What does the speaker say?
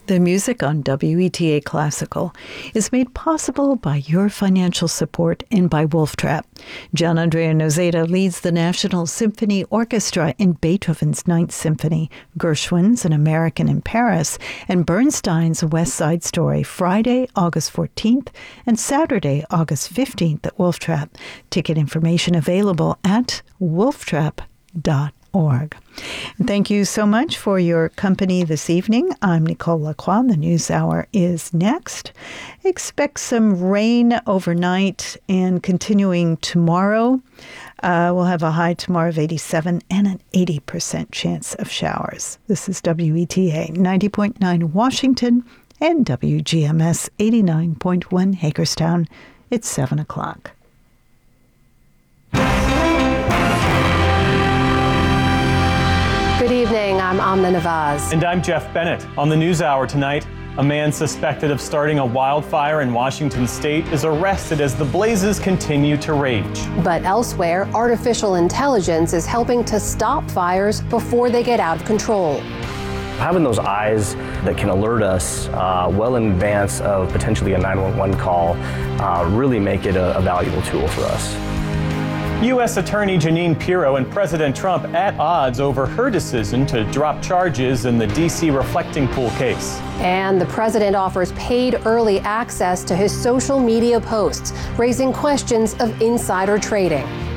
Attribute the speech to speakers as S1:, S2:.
S1: The music on WETA Classical is made possible by your financial support and by Wolf Trap. Gian Andrea Nozeda leads the National Symphony Orchestra in Beethoven's Ninth Symphony, Gershwin's An American in Paris, and Bernstein's West Side Story, Friday, August 14th, and Saturday, August 15th at Wolf Trap. Ticket information available at wolftrap.org. And thank you so much for your company this evening. I'm Nicole Lacroix. The News Hour is next. Expect some rain overnight and continuing tomorrow. We'll have a high tomorrow of 87 and an 80% chance of showers. This is WETA 90.9 Washington and WGMS 89.1 Hagerstown. It's 7 o'clock.
S2: Good evening, I'm Amna Nawaz.
S3: And I'm Jeff Bennett. On the News Hour tonight, a man suspected of starting a wildfire in Washington state is arrested as the blazes continue to rage.
S2: But elsewhere, artificial intelligence is helping to stop fires before they get out of control.
S4: Having those eyes that can alert us well in advance of potentially a 911 call really make it a valuable tool for us.
S3: U.S. Attorney Jeanine Pirro and President Trump at odds over her decision to drop charges in the D.C. reflecting pool case.
S2: And the president offers paid early access to his social media posts, raising questions of insider trading.